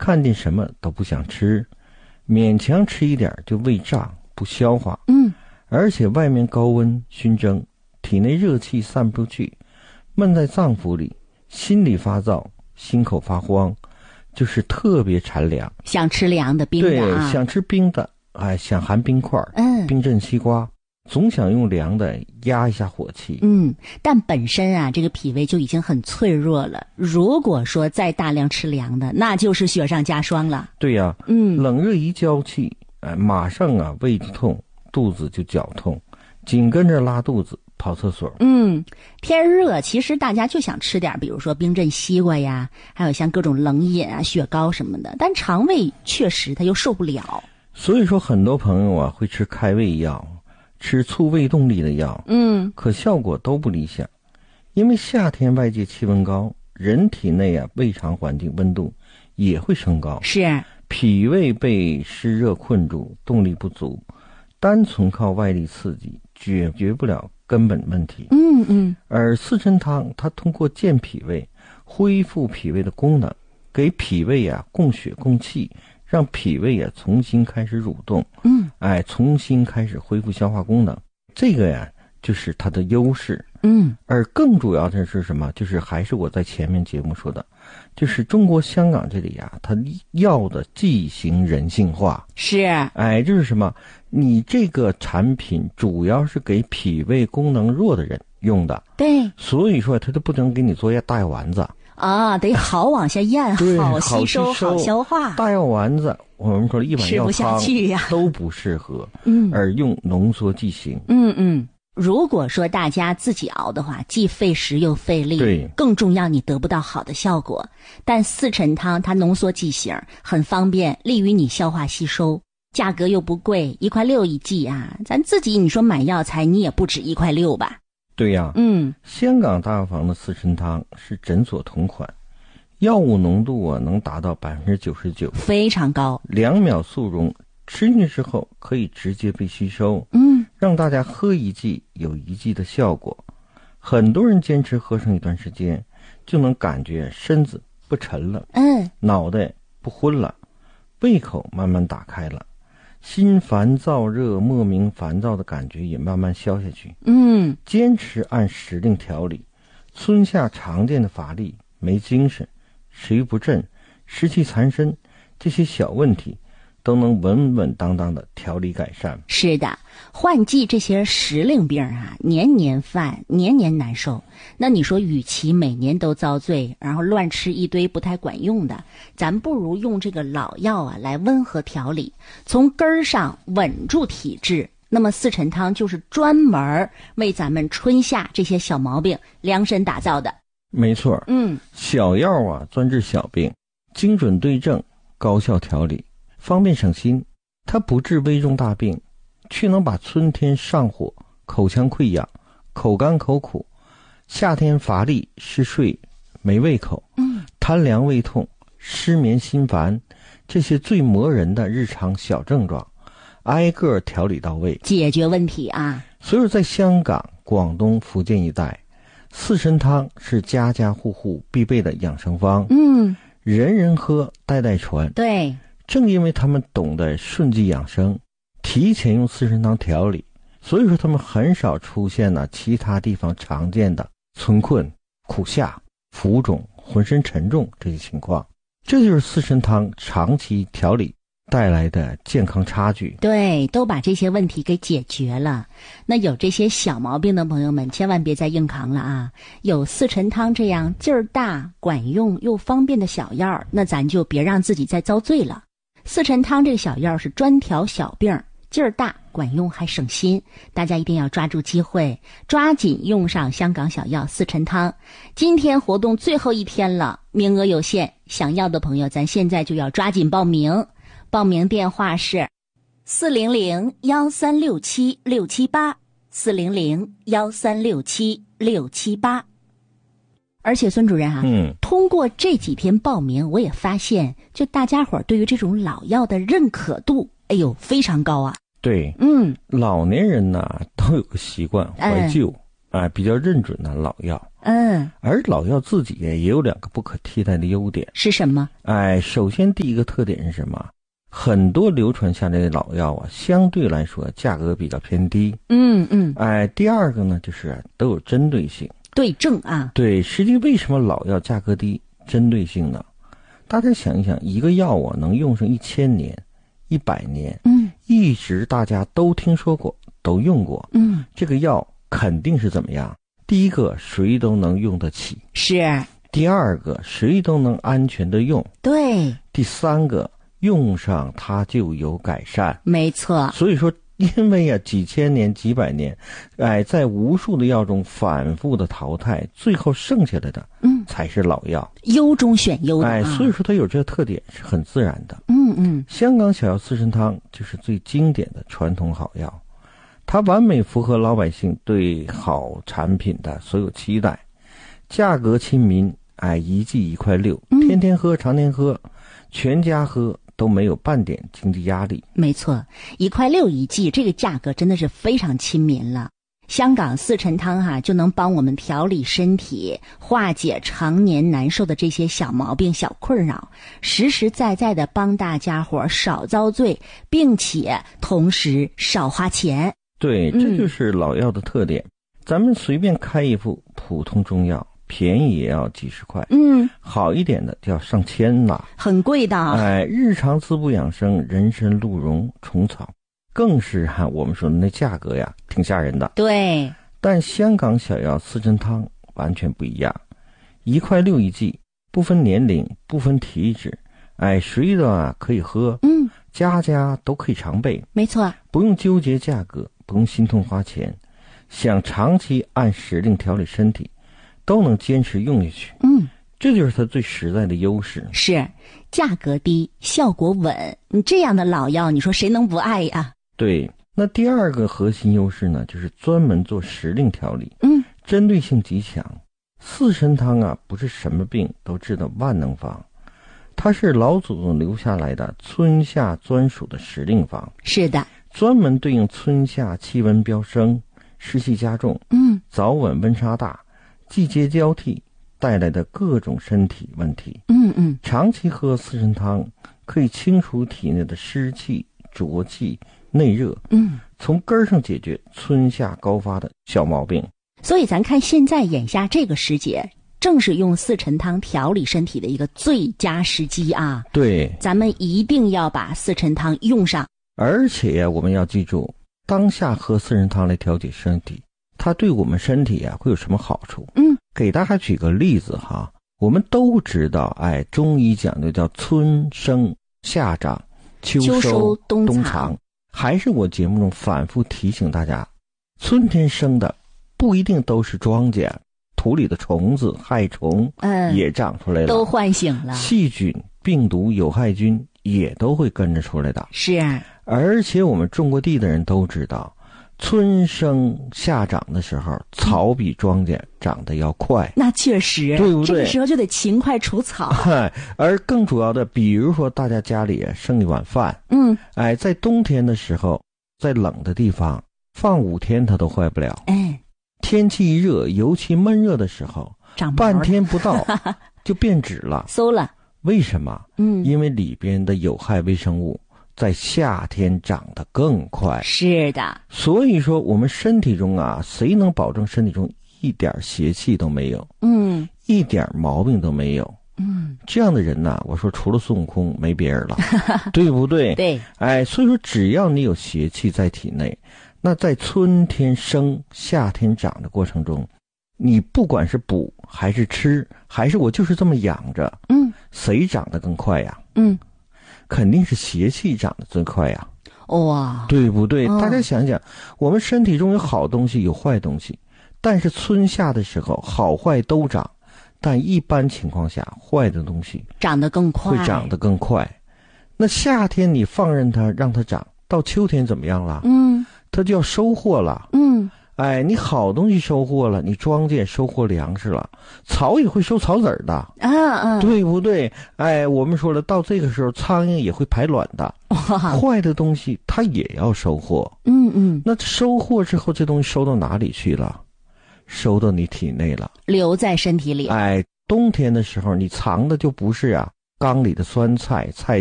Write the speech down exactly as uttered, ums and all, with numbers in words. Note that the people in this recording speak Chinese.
看见什么都不想吃，勉强吃一点就胃胀不消化。 嗯， 而且外面高温熏蒸，体内热气散不出去，闷在脏腑里，心里发燥，心口发慌，就是特别馋凉， 想吃凉的冰的啊， 对，想吃冰的，哎，想含冰块， 嗯， 冰镇西瓜，总想用凉的压一下火气。 嗯，但本身啊，这个脾胃就已经很脆弱了。如果说再大量吃凉的，那就是雪上加霜了。 对呀、啊， 嗯， 冷热一交气，哎，马上啊胃痛，肚子就绞痛，紧跟着拉肚子，跑厕所。 嗯，天热，其实大家就想吃点，比如说冰镇西瓜呀，还有像各种冷饮啊、雪糕什么的，但肠胃确实它又受不了。 所以说，很多朋友啊会吃开胃药，吃促胃动力的药， 嗯， 可效果都不理想。因为夏天外界气温高，人体内啊胃肠环境温度也会升高， 是脾胃被湿热困住，动力不足，单纯靠外力刺激解决不了根本问题。 嗯嗯， 而四神汤它通过健脾胃，恢复脾胃的功能，给脾胃啊供血供气，让脾胃啊重新开始蠕动， 嗯， 哎，重新开始恢复消化功能，这个呀就是它的优势。 嗯， 而更主要的是什么？就是还是我在前面节目说的，就是中国香港这里啊，它要的剂型人性化。 是， 哎，就是什么？你这个产品主要是给脾胃功能弱的人用的， 对， 所以说它就不能给你做一大药丸子啊，得好往下咽， 对， 好吸收， 好吸收好消化。 大药丸子，我们说一碗药吃不下汤去呀， 都不适合， 嗯， 而用浓缩剂型。 嗯嗯。如果说大家自己熬的话，既费时又费力， 对， 更重要你得不到好的效果。但四陈汤它浓缩剂型，很方便，利于你消化吸收，价格又不贵，一块六一剂啊！咱自己你说买药材，你也不止一块六吧？ 对呀， 嗯， 香港大药房的四陈汤是诊所同款，药物浓度啊能达到百分之九十九， 非常高， 两秒速溶，吃进去之后可以直接被吸收。 嗯， 让大家喝一剂有一剂的效果。很多人坚持喝上一段时间，就能感觉身子不沉了， 嗯， 脑袋不昏了，胃口慢慢打开了，心烦燥热莫名烦躁的感觉也慢慢消下去。 嗯， 坚持按时令调理，春夏常见的乏力、没精神、食欲不振、湿气缠身这些小问题都能稳稳当当的调理改善。 是的，换季这些时令病啊，年年犯，年年难受。那你说，与其每年都遭罪，然后乱吃一堆不太管用的，咱不如用这个老药啊来温和调理，从根儿上稳住体质。那么四陈汤就是专门为咱们春夏这些小毛病量身打造的。 没错， 嗯， 小药啊专治小病，精准对症，高效调理，方便省心。它不治危重大病，却能把春天上火、口腔溃疡、口干口苦、夏天乏力、嗜睡、没胃口、 嗯， 贪凉胃痛、失眠心烦这些最磨人的日常小症状，挨个调理到位， 解决问题啊。 所以说在香港、广东、福建一带，四神汤是家家户户必备的养生方， 嗯， 人人喝，代代传。 对， 正因为他们懂得顺纪养生，提前用四神汤调理，所以说他们很少出现了其他地方常见的春困、苦夏、浮肿、浑身沉重这些情况。这就是四神汤长期调理带来的健康差距。 对，都把这些问题给解决了。那有这些小毛病的朋友们，千万别再硬扛了啊！有四陈汤这样劲儿大、管用又方便的小药，那咱就别让自己再遭罪了。四陈汤这个小药是专调小病，劲儿大、管用还省心，大家一定要抓住机会，抓紧用上香港小药四陈汤。今天活动最后一天了，名额有限，想要的朋友咱现在就要抓紧报名。报名电话是四零零幺三六七六七八，四零零幺三六七六七八。而且孙主任啊， 嗯， 通过这几天报名，我也发现，就大家伙对于这种老药的认可度，哎呦，非常高啊。 对， 嗯， 老年人呢都有个习惯怀旧，哎、 嗯呃，比较认准的老药。 嗯， 而老药自己也有两个不可替代的优点。 是什么？ 哎，首先第一个特点是什么？很多流传下来的老药啊，相对来说价格比较偏低。 嗯嗯。 哎，第二个呢，就是都有针对性。 对症啊。 对，实际为什么老药价格低？针对性呢？大家想一想，一个药啊能用上一千年、一百年， 嗯， 一直大家都听说过，都用过， 嗯， 这个药肯定是怎么样？第一个，谁都能用得起； 是。 第二个，谁都能安全的用； 对。 第三个，用上它就有改善。 没错。 所以说，因为啊几千年、几百年，哎，在无数的药中反复的淘汰，最后剩下来的，嗯，才是老药， 优中选优的、啊。 哎，所以说它有这个特点是很自然的。 嗯嗯。 香港小药四神汤就是最经典的传统好药，它完美符合老百姓对好产品的所有期待，价格亲民，哎，一剂一块六，天天喝，常年喝，全家喝。都没有半点经济压力。 没错，一块六一剂，这个价格真的是非常亲民了。香港四神汤哈、啊，就能帮我们调理身体，化解常年难受的这些小毛病、小困扰，实实在在的帮大家伙少遭罪，并且同时少花钱。 对，这就是老药的特点。嗯、咱们随便开一副普通中药，便宜也要几十块， 嗯， 好一点的就要上千了， 很贵的。 哎，日常滋补养生，人参、鹿茸、虫草，更是哈、啊，我们说的那价格呀，挺吓人的。 对， 但香港小药四神汤完全不一样，一块六一剂，不分年龄，不分体质，哎，谁的啊可以喝， 嗯， 家家都可以常备， 没错， 不用纠结价格，不用心痛花钱，想长期按时令调理身体。都能坚持用下去， 嗯， 这就是它最实在的优势。 是，价格低，效果稳，你这样的老药，你说谁能不爱呀？ 对，那第二个核心优势呢，就是专门做时令调理， 嗯， 针对性极强。四神汤啊，不是什么病都治的万能方，它是老祖宗留下来的春夏专属的时令方。 是的， 专门对应春夏气温飙升、湿气加重， 嗯， 早晚温差大。季节交替带来的各种身体问题， 嗯嗯， 长期喝四神汤可以清除体内的湿气、浊气、内热， 嗯， 从根儿上解决春夏高发的小毛病。 所以咱看现在眼下这个时节，正是用四神汤调理身体的一个最佳时机啊！ 对， 咱们一定要把四神汤用上。 而且我们要记住，当下喝四神汤来调节身体。它对我们身体啊会有什么好处？ 嗯， 给大家举个例子哈，我们都知道，哎，中医讲究叫春生夏长，秋收, 秋收冬藏。 冬藏。还是我节目中反复提醒大家，春天生的不一定都是庄稼，土里的虫子、害虫， 嗯， 也长出来了， 都唤醒了， 细菌、病毒、有害菌也都会跟着出来的。 是， 而且我们种过地的人都知道。春生夏长的时候，草比庄稼长得要快， 那确实， 对不对？ 这个时候就得勤快除草。 而更主要的，比如说大家家里剩一碗饭， 嗯， 哎，在冬天的时候，在冷的地方放五天它都坏不了。 哎， 天气一热，尤其闷热的时候， 长半天不到就变质了， 馊了。 为什么？ 嗯， 因为里边的有害微生物。在夏天长得更快， 是的。 所以说我们身体中啊，谁能保证身体中一点邪气都没有？ 嗯， 一点毛病都没有。 嗯， 这样的人呢、啊，我说除了孙悟空没别人了，对不对？ 对。 哎，所以说只要你有邪气在体内，那在春天生、夏天长的过程中，你不管是补还是吃，还是我就是这么养着， 嗯， 谁长得更快呀？ 嗯。 肯定是邪气长得最快呀， 哇， 对不对？ 哦、 大家想想，我们身体中有好东西，有坏东西，但是春夏的时候，好坏都长，但一般情况下，坏的东西长得更快， 会长得更快。那夏天你放任它，让它长，到秋天怎么样了？ 嗯， 它就要收获了。 嗯。 哎，你好东西收获了，你庄稼收获粮食了，草也会收草籽儿的， 啊啊， 对不对？哎，我们说了，到这个时候，苍蝇也会排卵的，坏的东西它也要收获。 嗯嗯， 那收获之后，这东西收到哪里去了？ 收到你体内了， 留在身体里。 哎，冬天的时候你藏的就不是啊缸里的酸菜、菜